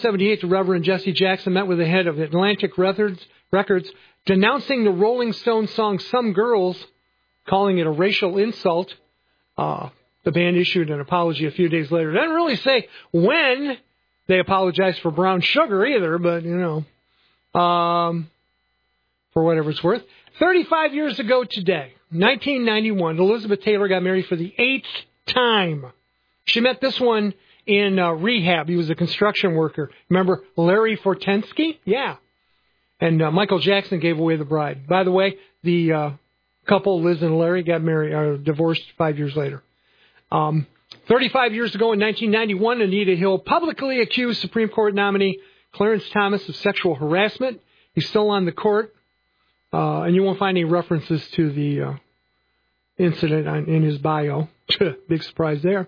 1978, the Reverend Jesse Jackson met with the head of Atlantic Records, denouncing the Rolling Stones song Some Girls, calling it a racial insult. The band issued an apology a few days later. It doesn't really say when they apologized for brown sugar either, but, for whatever it's worth. 35 years ago today, 1991, Elizabeth Taylor got married for the 8th time. She met this one in rehab. He was a construction worker. Remember Larry Fortensky? Yeah. And Michael Jackson gave away the bride. By the way, the couple, Liz and Larry, got married, divorced 5 years later. 35 years ago in 1991, Anita Hill publicly accused Supreme Court nominee Clarence Thomas of sexual harassment. He's still on the court, and you won't find any references to the incident in his bio. Big surprise there.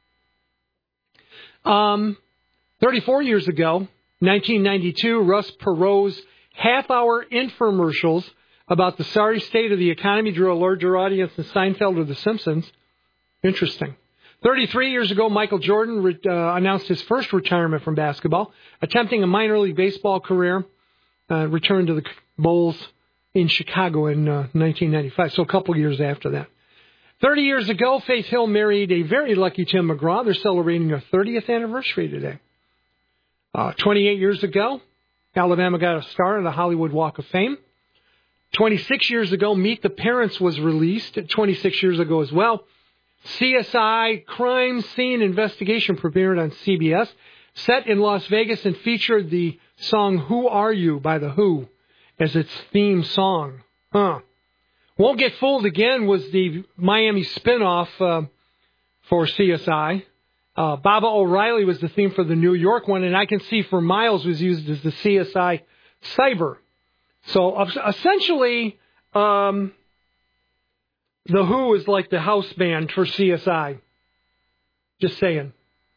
34 years ago, 1992, Russ Perot's half-hour infomercials about the sorry state of the economy drew a larger audience than Seinfeld or The Simpsons. Interesting. 33 years ago, Michael Jordan announced his first retirement from basketball, attempting a minor league baseball career, returned to the Bulls in Chicago in 1995, so a couple years after that. 30 years ago, Faith Hill married a very lucky Tim McGraw. They're celebrating their 30th anniversary today. 28 years ago, Alabama got a star on the Hollywood Walk of Fame. 26 years ago, Meet the Parents was released. 26 years ago as well, CSI Crime Scene Investigation premiered on CBS, set in Las Vegas and featured the song Who Are You by The Who as its theme song. Won't Get Fooled Again was the Miami spinoff for CSI. Baba O'Reilly was the theme for the New York one, and I Can See for Miles was used as the CSI Cyber. So essentially, The Who is like the house band for CSI. Just saying.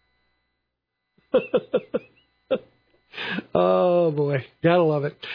Oh, boy. Gotta love it.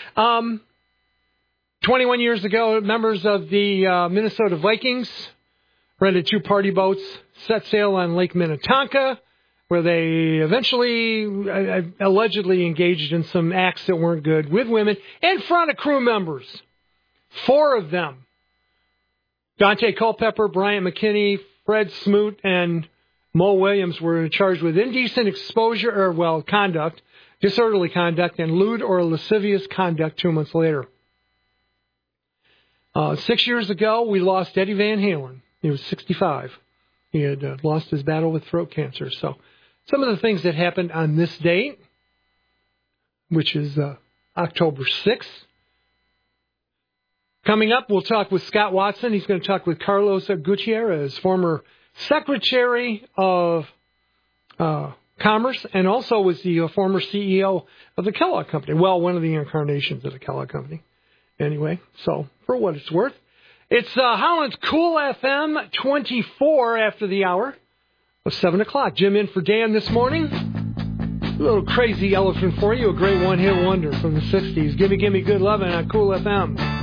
21 years ago, members of the Minnesota Vikings rented 2 party boats, set sail on Lake Minnetonka, where they eventually allegedly engaged in some acts that weren't good with women in front of crew members. 4 of them. Dante Culpepper, Bryant McKinney, Fred Smoot, and Mo Williams were charged with indecent exposure, conduct, disorderly conduct, and lewd or lascivious conduct 2 months later. 6 years ago, we lost Eddie Van Halen. He was 65. He had lost his battle with throat cancer. So some of the things that happened on this date, which is October 6th. Coming up, we'll talk with Scott Watson. He's going to talk with Carlos Gutierrez, former Secretary of Commerce, and also was the former CEO of the Kellogg Company. Well, one of the incarnations of the Kellogg Company. Anyway, so for what it's worth. It's Holland's Cool FM, 24 after the hour of 7 o'clock. Jim in for Dan this morning. A little Crazy Elephant for you, a great one-hit wonder from the 60s. Gimme Good Lovin' on Cool FM.